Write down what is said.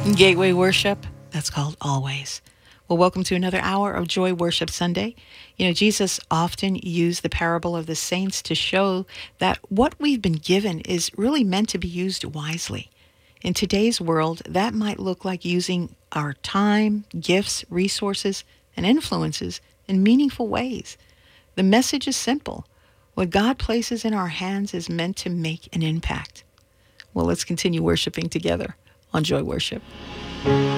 Gateway Worship, that's called Always. Well, welcome to another hour of Joy Worship Sunday. You know, Jesus often used the parable of the saints to show that what we've been given is really meant to be used wisely. In today's world, that might look like using our time, gifts, resources, and influences in meaningful ways. The message is simple. What God places in our hands is meant to make an impact. Well, let's continue worshiping together on Joy Worship.